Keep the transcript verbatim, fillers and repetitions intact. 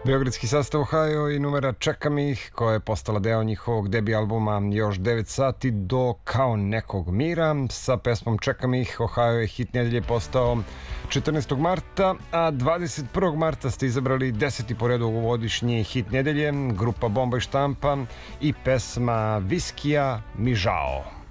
Beogradski sastav Ohio i numera Čekam ih, koja je postala deo njihovog debi albuma Još devet sati do Kao nekog mira. Sa pesmom Čekam ih Ohio je hit nedelje postao četrnaestog marta, a dvadeset prvog marta ste izabrali deseti po redu ovogodišnji hit nedelje, grupa Bomba i štampa i pesma Viskija mi žao.